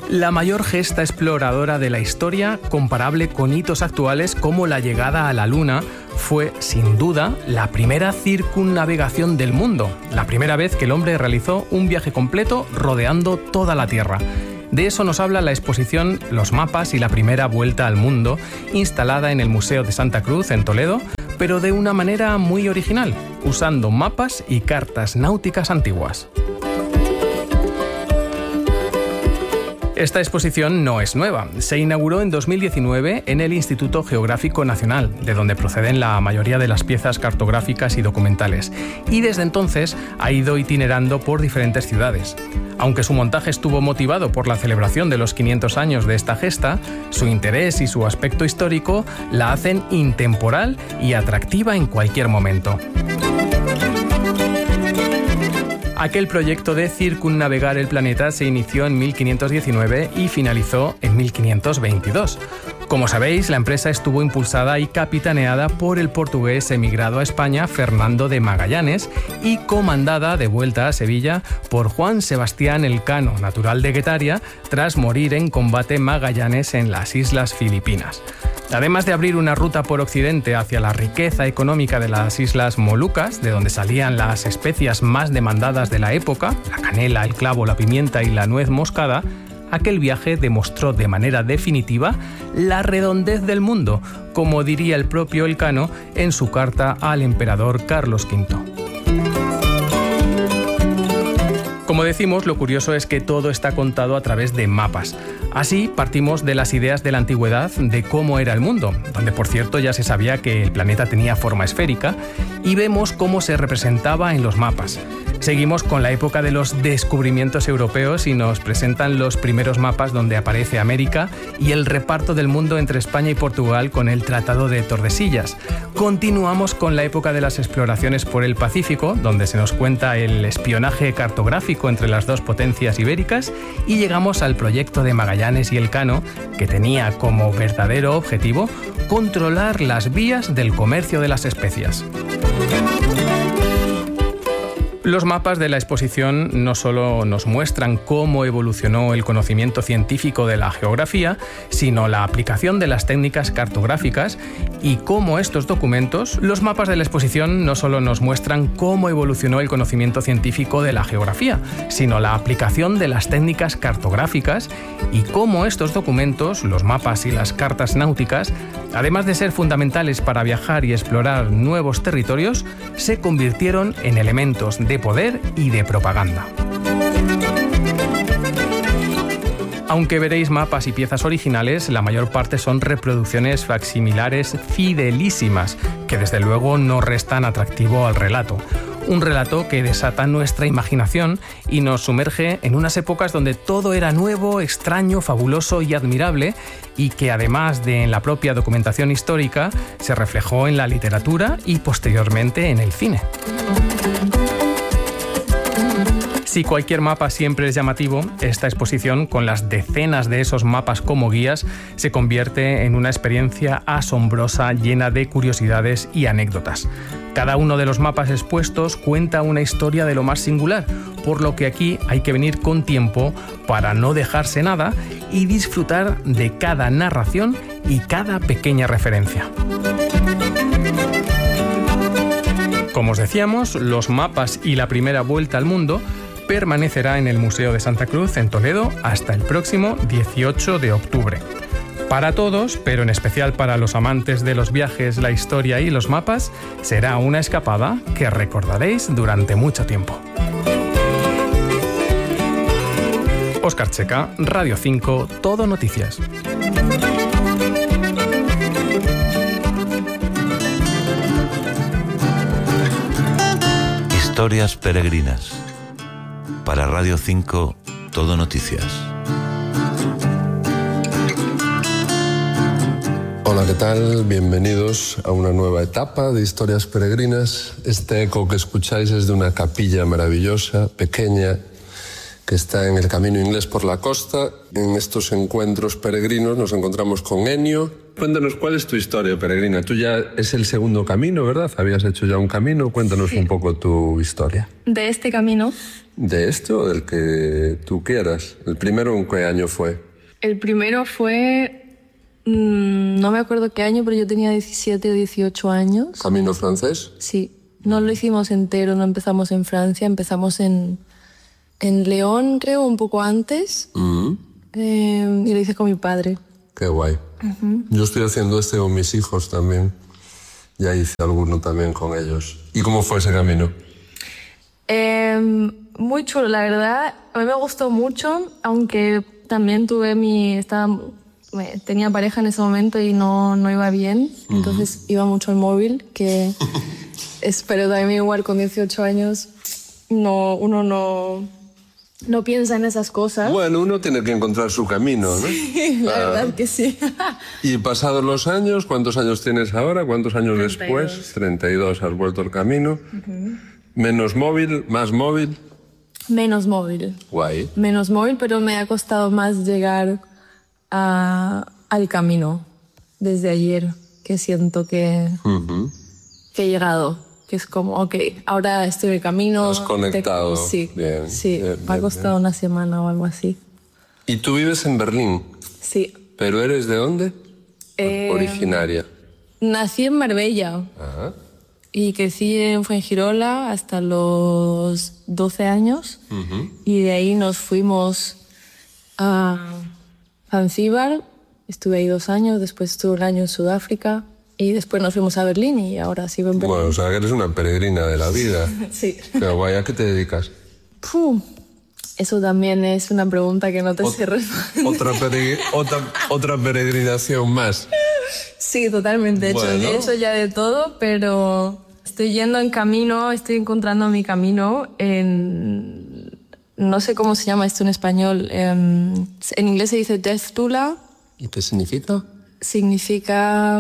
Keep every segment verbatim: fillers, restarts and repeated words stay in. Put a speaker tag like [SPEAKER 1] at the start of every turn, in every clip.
[SPEAKER 1] La mayor gesta exploradora de la historia, comparable con hitos actuales como la llegada a la Luna, fue, sin duda, la primera circunnavegación del mundo, la primera vez que el hombre realizó un viaje completo rodeando toda la Tierra. De eso nos habla la exposición Los mapas y la primera vuelta al mundo, instalada en el Museo de Santa Cruz, en Toledo, pero de una manera muy original, usando mapas y cartas náuticas antiguas. Esta exposición no es nueva. Se inauguró en dos mil diecinueve en el Instituto Geográfico Nacional, de donde proceden la mayoría de las piezas cartográficas y documentales, y desde entonces ha ido itinerando por diferentes ciudades. Aunque su montaje estuvo motivado por la celebración de los quinientos años de esta gesta, su interés y su aspecto histórico la hacen intemporal y atractiva en cualquier momento. Aquel proyecto de circunnavegar el planeta se inició en mil quinientos diecinueve y finalizó en mil quinientos veintidós. Como sabéis, la empresa estuvo impulsada y capitaneada por el portugués emigrado a España Fernando de Magallanes y comandada de vuelta a Sevilla por Juan Sebastián Elcano, natural de Guetaria, tras morir en combate Magallanes en las Islas Filipinas. Además de abrir una ruta por Occidente hacia la riqueza económica de las Islas Molucas, de donde salían las especias más demandadas de la época, la canela, el clavo, la pimienta y la nuez moscada, aquel viaje demostró de manera definitiva la redondez del mundo, como diría el propio Elcano en su carta al emperador Carlos quinto. Como decimos, lo curioso es que todo está contado a través de mapas. Así partimos de las ideas de la antigüedad de cómo era el mundo, donde por cierto ya se sabía que el planeta tenía forma esférica, y vemos cómo se representaba en los mapas. Seguimos con la época de los descubrimientos europeos y nos presentan los primeros mapas donde aparece América y el reparto del mundo entre España y Portugal con el Tratado de Tordesillas. Continuamos con la época de las exploraciones por el Pacífico, donde se nos cuenta el espionaje cartográfico entre las dos potencias ibéricas, y llegamos al proyecto de Magallanes y Elcano, que tenía como verdadero objetivo controlar las vías del comercio de las especias. Los mapas de la exposición no solo nos muestran cómo evolucionó el conocimiento científico de la geografía, sino la aplicación de las técnicas cartográficas y cómo estos documentos, los mapas de la exposición no solo nos muestran cómo evolucionó el conocimiento científico de la geografía, sino la aplicación de las técnicas cartográficas y cómo estos documentos, los mapas y las cartas náuticas, además de ser fundamentales para viajar y explorar nuevos territorios, se convirtieron en elementos de poder y de propaganda. Aunque veréis mapas y piezas originales, la mayor parte son reproducciones facsimilares fidelísimas, que desde luego no restan atractivo al relato. Un relato que desata nuestra imaginación y nos sumerge en unas épocas donde todo era nuevo, extraño, fabuloso y admirable, y que además de en la propia documentación histórica, se reflejó en la literatura y posteriormente en el cine. Si cualquier mapa siempre es llamativo, esta exposición, con las decenas de esos mapas como guías, se convierte en una experiencia asombrosa llena de curiosidades y anécdotas. Cada uno de los mapas expuestos cuenta una historia de lo más singular, por lo que aquí hay que venir con tiempo para no dejarse nada y disfrutar de cada narración y cada pequeña referencia. Como os decíamos, los mapas y la primera vuelta al mundo permanecerá en el Museo de Santa Cruz, en Toledo, hasta el próximo dieciocho de octubre. Para todos, pero en especial para los amantes de los viajes, la historia y los mapas, será una escapada que recordaréis durante mucho tiempo. Óscar Checa, Radio cinco, Todo Noticias.
[SPEAKER 2] Historias peregrinas. Para Radio cinco, Todo Noticias.
[SPEAKER 3] Hola, ¿qué tal? Bienvenidos a una nueva etapa de Historias Peregrinas. Este eco que escucháis es de una capilla maravillosa, pequeña, que está en el Camino Inglés por la costa. En estos encuentros peregrinos nos encontramos con Ennio. Cuéntanos, ¿cuál es tu historia peregrina? Tú ya es el segundo camino, ¿verdad? Habías hecho ya un camino. Cuéntanos sí. un poco tu historia.
[SPEAKER 4] De este camino
[SPEAKER 3] ¿De este o del que tú quieras? ¿El primero en qué año fue?
[SPEAKER 4] El primero fue... Mmm, no me acuerdo qué año, pero yo tenía diecisiete o dieciocho años.
[SPEAKER 3] ¿Camino francés?
[SPEAKER 4] Sí. No lo hicimos entero, no empezamos en Francia, empezamos en, en León, creo, un poco antes.
[SPEAKER 3] Mm.
[SPEAKER 4] Eh, y lo hice con mi padre.
[SPEAKER 3] Qué guay. Uh-huh. Yo estoy haciendo este con mis hijos también. Ya hice alguno también con ellos. ¿Y cómo fue ese camino?
[SPEAKER 4] Eh, muy chulo, la verdad. A mí me gustó mucho, aunque también tuve mi... Estaba, tenía pareja en ese momento y no, no iba bien. Uh-huh. Entonces iba mucho al móvil, que espero también igual con dieciocho años. No, uno no, no piensa en esas cosas.
[SPEAKER 3] Bueno, uno tiene que encontrar su camino, ¿no?
[SPEAKER 4] Sí, la ah. verdad que sí.
[SPEAKER 3] Y pasados los años, ¿cuántos años tienes ahora? ¿Cuántos años
[SPEAKER 4] treinta y dos.
[SPEAKER 3] Después? treinta y dos, has vuelto al camino. Uh-huh. ¿Menos móvil? ¿Más móvil?
[SPEAKER 4] Menos móvil.
[SPEAKER 3] Guay.
[SPEAKER 4] Menos móvil, pero me ha costado más llegar a, al camino desde ayer, que siento que, uh-huh. que he llegado. Que es como, ok, ahora estoy en el camino.
[SPEAKER 3] Has conectado.
[SPEAKER 4] Te, sí,
[SPEAKER 3] bien,
[SPEAKER 4] sí.
[SPEAKER 3] Bien,
[SPEAKER 4] me ha costado bien. Una semana o algo así.
[SPEAKER 3] ¿Y tú vives en Berlín?
[SPEAKER 4] Sí.
[SPEAKER 3] ¿Pero eres de dónde?
[SPEAKER 4] Eh,
[SPEAKER 3] Originaria.
[SPEAKER 4] Nací en Marbella.
[SPEAKER 3] Ajá.
[SPEAKER 4] Y crecí en Fuengirola hasta los doce años. Uh-huh. Y de ahí nos fuimos a Zanzíbar. Estuve ahí dos años, después estuve un año en Sudáfrica. Y después nos fuimos a Berlín y ahora sigo en Berlín.
[SPEAKER 3] Bueno, o sea, que eres una peregrina de la vida.
[SPEAKER 4] Sí.
[SPEAKER 3] Pero vaya, ¿a qué te dedicas?
[SPEAKER 4] Puh, eso también es una pregunta que no te sé responder.
[SPEAKER 3] Otra, peregr- otra, otra peregrinación más.
[SPEAKER 4] Sí, totalmente. Bueno. He hecho, he hecho ya de todo, pero estoy yendo en camino, estoy encontrando mi camino en... No sé cómo se llama esto en español. En, en inglés se dice Death Doula.
[SPEAKER 3] ¿Y qué significa?
[SPEAKER 4] Significa...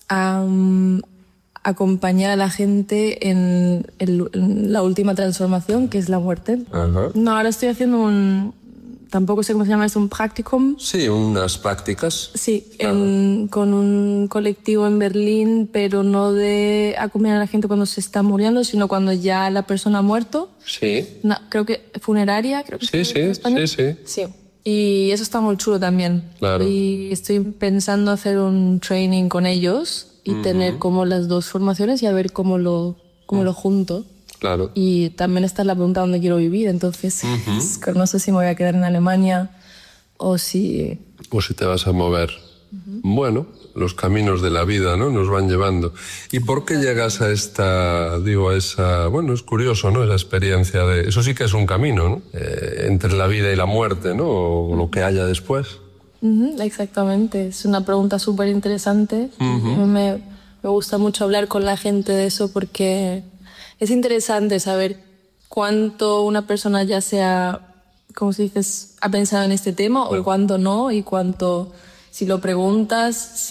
[SPEAKER 4] Um, acompañar a la gente en, el, en la última transformación, que es la muerte.
[SPEAKER 3] Ajá.
[SPEAKER 4] No, ahora estoy haciendo un... Tampoco sé cómo se llama, es un practicum.
[SPEAKER 3] Sí, unas prácticas.
[SPEAKER 4] Sí, en, con un colectivo en Berlín, pero no de acompañar a la gente cuando se está muriendo, sino cuando ya la persona ha muerto.
[SPEAKER 3] Sí.
[SPEAKER 4] No, creo que funeraria, creo que
[SPEAKER 3] sí, sí, en español. sí, sí.
[SPEAKER 4] Sí. Y eso está muy chulo también.
[SPEAKER 3] Claro.
[SPEAKER 4] Y estoy pensando hacer un training con ellos y uh-huh. tener como las dos formaciones y a ver cómo lo, cómo uh-huh. lo junto.
[SPEAKER 3] Claro.
[SPEAKER 4] Y también está la pregunta dónde quiero vivir. Entonces, uh-huh. no sé si me voy a quedar en Alemania o si...
[SPEAKER 3] O si te vas a mover. Uh-huh. Bueno, los caminos de la vida, ¿no? Nos van llevando. ¿Y por qué llegas a esta, digo, a esa... Bueno, es curioso, ¿no? Esa experiencia de... Eso sí que es un camino, ¿no? Eh, entre la vida y la muerte, ¿no? O lo que haya después.
[SPEAKER 4] Uh-huh, exactamente. Es una pregunta súper interesante. Uh-huh. Me, me gusta mucho hablar con la gente de eso porque es interesante saber cuánto una persona ya sea, como se dice, ha pensado en este tema bueno. o cuánto no y cuánto... Si lo preguntas,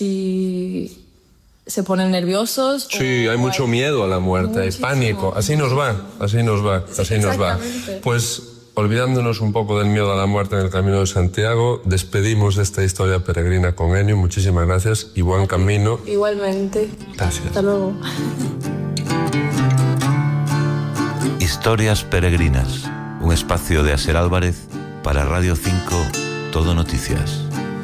[SPEAKER 4] si se ponen nerviosos.
[SPEAKER 3] Sí, o... hay mucho miedo a la muerte, Muchísimo. hay pánico. Así nos va, así nos va, así sí, nos va. Pues olvidándonos un poco del miedo a la muerte en el Camino de Santiago, despedimos de esta historia peregrina con Ennio. Muchísimas gracias y buen camino.
[SPEAKER 4] Igualmente.
[SPEAKER 3] Gracias.
[SPEAKER 4] Hasta luego.
[SPEAKER 2] Historias peregrinas, un espacio de Aser Álvarez para Radio cinco, Todo Noticias.